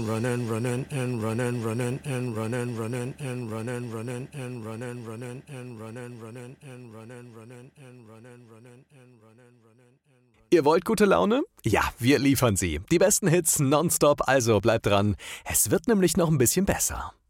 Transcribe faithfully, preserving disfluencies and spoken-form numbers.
Running, running and running, running and running, running and running, running and running, running and running, running and running, running and running, running and running, running. Ihr wollt gute Laune? Ja, wir liefern sie. Die besten Hits nonstop, also bleibt dran. Es wird nämlich noch ein bisschen besser.